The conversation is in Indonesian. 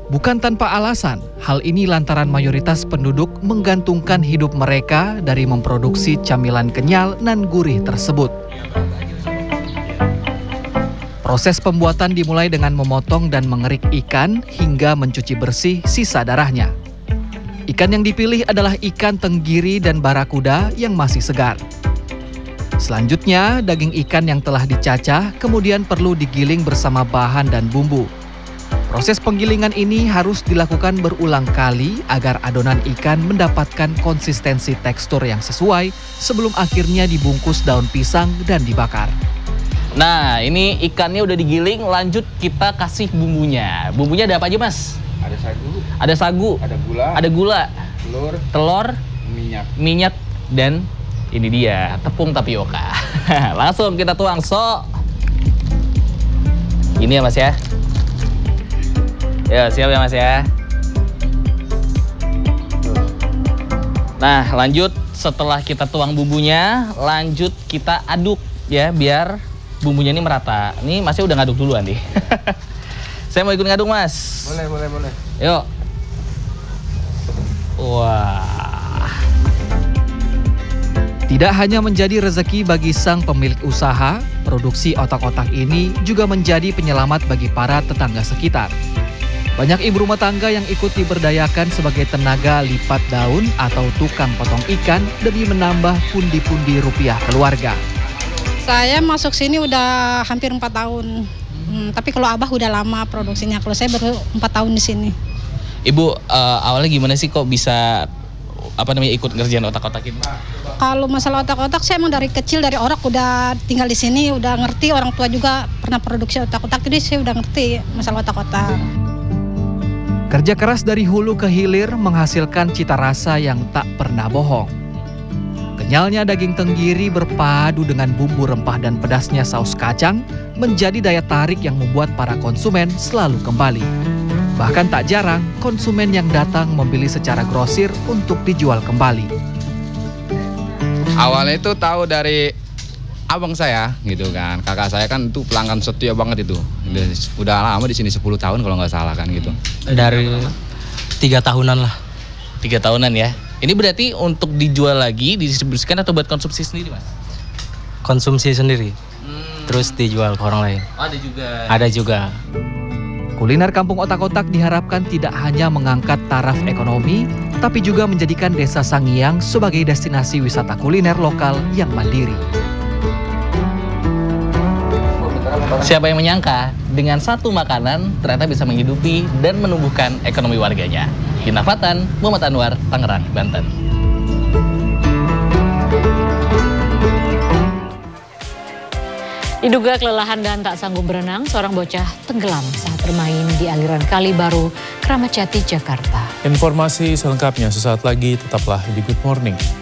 Bukan tanpa alasan, hal ini lantaran mayoritas penduduk menggantungkan hidup mereka dari memproduksi camilan kenyal nan gurih tersebut. Proses pembuatan dimulai dengan memotong dan mengerik ikan hingga mencuci bersih sisa darahnya. Ikan yang dipilih adalah ikan tenggiri dan barakuda yang masih segar. Selanjutnya, daging ikan yang telah dicacah kemudian perlu digiling bersama bahan dan bumbu. Proses penggilingan ini harus dilakukan berulang kali agar adonan ikan mendapatkan konsistensi tekstur yang sesuai sebelum akhirnya dibungkus daun pisang dan dibakar. Nah, ini ikannya udah digiling, lanjut kita kasih bumbunya. Bumbunya ada apa aja, Mas? Ada sagu. Ada sagu. Ada gula. Telur. Minyak. Dan ini dia, tepung tapioka. Langsung kita tuang, Ini ya, Mas ya. Ya, siap ya, Mas ya. Nah, lanjut setelah kita tuang bumbunya, lanjut kita aduk ya, biar bumbunya ini merata. Ini Masnya udah ngaduk duluan nih. Saya mau ikut ngaduk, Mas. Boleh. Yuk. Wah. Tidak hanya menjadi rezeki bagi sang pemilik usaha, produksi otak-otak ini juga menjadi penyelamat bagi para tetangga sekitar. Banyak ibu rumah tangga yang ikut diberdayakan sebagai tenaga lipat daun atau tukang potong ikan demi menambah pundi-pundi rupiah keluarga. Saya masuk sini udah hampir 4 tahun. Tapi kalau Abah udah lama produksinya, kalau saya baru 4 tahun di sini. Ibu, awalnya gimana sih kok bisa ikut ngerjain otak-otak ini? Kalau masalah otak-otak, saya emang dari kecil, dari Orok udah tinggal di sini, udah ngerti. Orang tua juga pernah produksi otak-otak, jadi saya udah ngerti masalah otak-otak. Kerja keras dari hulu ke hilir menghasilkan cita rasa yang tak pernah bohong. Kenyalnya daging tenggiri berpadu dengan bumbu rempah dan pedasnya saus kacang menjadi daya tarik yang membuat para konsumen selalu kembali. Bahkan tak jarang konsumen yang datang membeli secara grosir untuk dijual kembali. Awalnya itu tahu dari abang saya gitu kan, kakak saya kan itu pelanggan setia banget itu. Udah lama di sini 10 tahun kalau nggak salah kan gitu. Dari 3 tahunan lah. 3 tahunan ya. Ini berarti untuk dijual lagi, didistribusikan atau buat konsumsi sendiri, Mas? Konsumsi sendiri. Terus dijual ke orang lain. Oh, ada juga. Ada juga. Kuliner Kampung Otak-Otak diharapkan tidak hanya mengangkat taraf ekonomi, tapi juga menjadikan Desa Sangiang sebagai destinasi wisata kuliner lokal yang mandiri. Siapa yang menyangka dengan satu makanan ternyata bisa menghidupi dan menumbuhkan ekonomi warganya. Hina Fatan, Muhammad Anwar, Tangerang, Banten. Diduga kelelahan dan tak sanggup berenang, seorang bocah tenggelam saat bermain di aliran Kali Baru, Kramat Jati, Jakarta. Informasi selengkapnya sesaat lagi, tetaplah di Good Morning.